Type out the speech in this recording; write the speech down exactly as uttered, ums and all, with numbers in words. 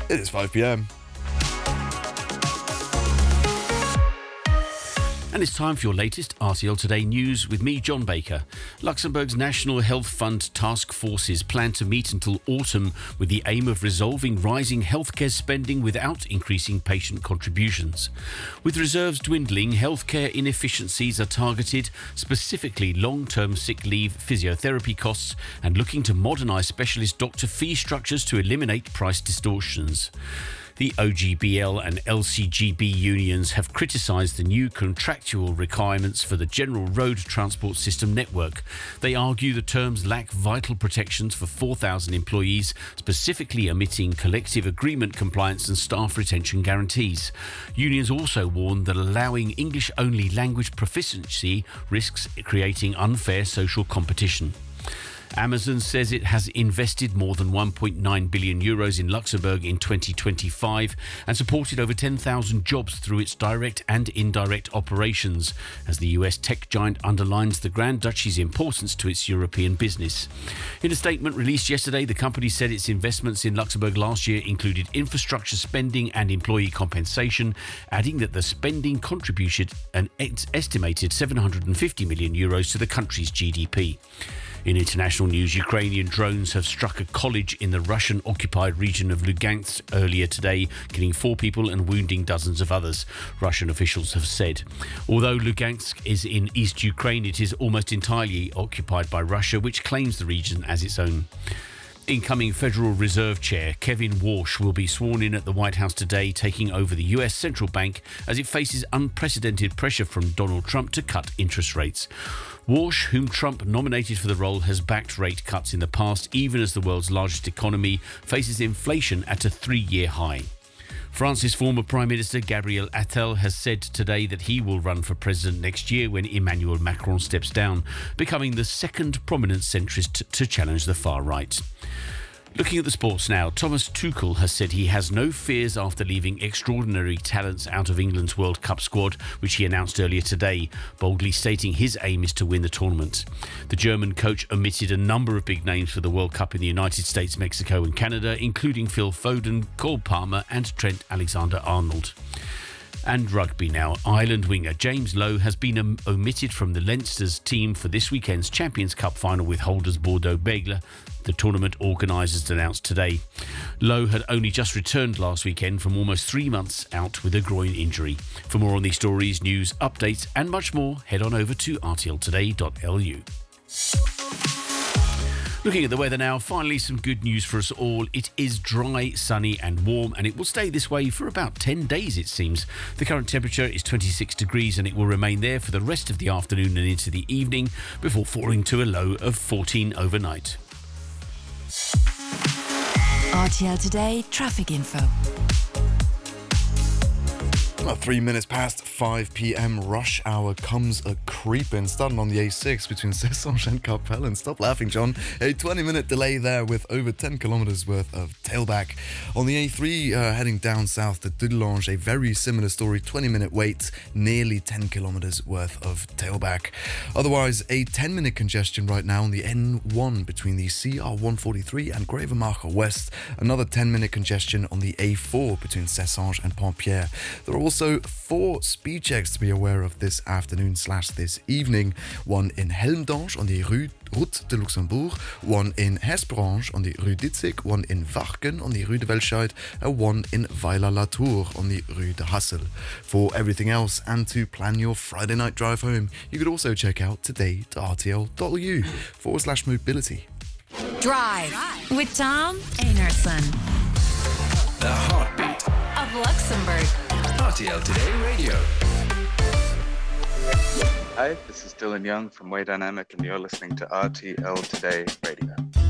It is five p.m. And it's time for your latest R T L Today news with me, John Baker. Luxembourg's National Health Fund task forces plan to meet until autumn with the aim of resolving rising healthcare spending without increasing patient contributions. With reserves dwindling, healthcare inefficiencies are targeted, specifically long-term sick leave, physiotherapy costs, and looking to modernise specialist doctor fee structures to eliminate price distortions. The O G B L and L C G B unions have criticised the new contractual requirements for the General Road Transport System network. They argue the terms lack vital protections for four thousand employees, specifically omitting collective agreement compliance and staff retention guarantees. Unions also warn that allowing English-only language proficiency risks creating unfair social competition. Amazon says it has invested more than one point nine billion euros in Luxembourg in twenty twenty-five and supported over ten thousand jobs through its direct and indirect operations, as the U S tech giant underlines the Grand Duchy's importance to its European business. In a statement released yesterday, the company said its investments in Luxembourg last year included infrastructure spending and employee compensation, adding that the spending contributed an estimated seven hundred fifty million euros to the country's G D P. In international news, Ukrainian drones have struck a college in the Russian-occupied region of Lugansk earlier today, killing four people and wounding dozens of others, Russian officials have said. Although Lugansk is in East Ukraine, it is almost entirely occupied by Russia, which claims the region as its own. Incoming Federal Reserve Chair Kevin Warsh will be sworn in at the White House today, taking over the U S central bank as it faces unprecedented pressure from Donald Trump to cut interest rates. Warsh, whom Trump nominated for the role, has backed rate cuts in the past, even as the world's largest economy faces inflation at a three-year high. France's former Prime Minister Gabriel Attal has said today that he will run for president next year when Emmanuel Macron steps down, becoming the second prominent centrist to challenge the far right. Looking at the sports now, Thomas Tuchel has said he has no fears after leaving extraordinary talents out of England's World Cup squad, which he announced earlier today, boldly stating his aim is to win the tournament. The German coach omitted a number of big names for the World Cup in the United States, Mexico and Canada, including Phil Foden, Cole Palmer and Trent Alexander-Arnold. And rugby now. Ireland winger James Lowe has been um, omitted from the Leinster's team for this weekend's Champions Cup final with holders Bordeaux-Bègles, the tournament organisers announced today. Lowe had only just returned last weekend from almost three months out with a groin injury. For more on these stories, news, updates and much more, head on over to r t l today dot l u. Looking at the weather now, finally some good news for us all. It is dry, sunny and warm, and it will stay this way for about ten days, it seems. The current temperature is twenty-six degrees and it will remain there for the rest of the afternoon and into the evening before falling to a low of fourteen overnight. R T L Today traffic info. Well, three minutes past five p.m. rush hour comes a creeping, starting on the A six between Sessange and Capellen. Stop laughing, John. A twenty minute delay there with over ten kilometres worth of tailback. On the A three, uh, heading down south to Dudelange, a very similar story, twenty minute wait, nearly ten kilometres worth of tailback. Otherwise, a ten minute congestion right now on the N one between the C R one forty-three and Grevenmacher West. Another ten minute congestion on the A four between Sessange and Pontpierre. There are also four speed checks to be aware of this afternoon slash this evening. One in Helmdange on the Rue Route de Luxembourg, one in Hesperange on the Rue Ditzig, one in Varken on the Rue de Welscheid, and one in Weiler-la-Tour on the Rue de Hassel. For everything else and to plan your Friday night drive home, you could also check out today dot r t l dot l u forward slash mobility. Drive with Tom Einarsson. The heartbeat of Luxembourg. R T L Today Radio. Hi, this is Dylan Young from Way Dynamic, and you're listening to R T L Today Radio.